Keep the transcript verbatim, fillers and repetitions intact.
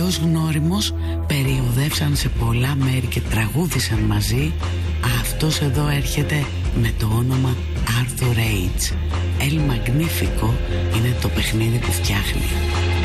παλιός γνώριμος, περιοδεύσαν σε πολλά μέρη και τραγούδισαν μαζί. Αυτός εδώ έρχεται με το όνομα Arthur H. El Magnifico είναι το παιχνίδι που φτιάχνει.